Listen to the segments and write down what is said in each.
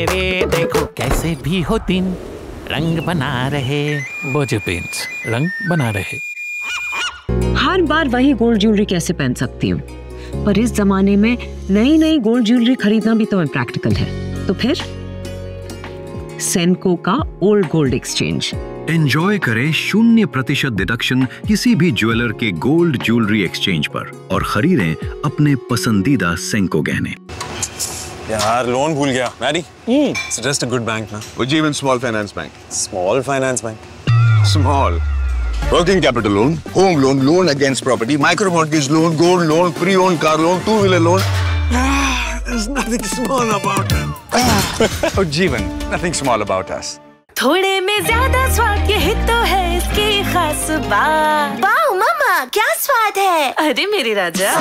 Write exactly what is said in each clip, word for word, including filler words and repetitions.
रे देखो कैसे भी हो दिन रंग बना रहे, बोझे पेंट्स रंग बना रहे। हर बार वही गोल्ड ज्वेलरी कैसे पहन सकती हूँ, पर इस जमाने में नई नई गोल्ड ज्वेलरी खरीदना भी तो इम्प्रैक्टिकल है। तो फिर सेंको का ओल्ड गोल्ड एक्सचेंज। एंजॉय करें शून्य प्रतिशत डिडक्शन किसी भी ज्वेलर के गोल्ड ज्वेलरी एक्सचेंज पर और खरीदें अपने पसंदीदा सेंको गहने। यार लोन भूल गया। Mary, it's just a good bank ना। Ujjivan Small Finance Bank. Small finance bank. Small. Working capital loan, home loan, loan against property, micro mortgage loan, gold loan, pre-owned car loan, two-wheeler loan. There's nothing small about it. Ujjivan, nothing small about us. थोड़े में ज्यादा स्वाद यही तो है इसकी खास बात। वाओ मामा, क्या स्वाद है? अरे मेरे राजा।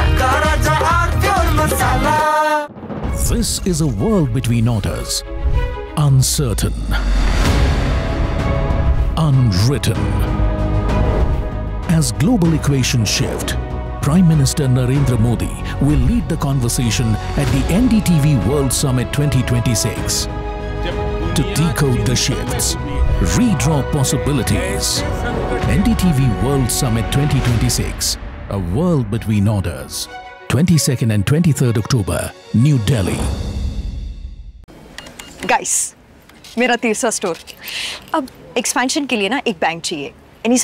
This is a world between orders, uncertain, unwritten. As global equations shift, Prime Minister Narendra Modi will lead the conversation at the N D T V World Summit twenty twenty-six. To decode the shifts, redraw possibilities. N D T V World Summit twenty twenty-six, a world between orders. twenty-second and twenty-third October, New Delhi. Guys, मेरा तीसरा store. अब expansion के लिए ना एक bank चाहिए।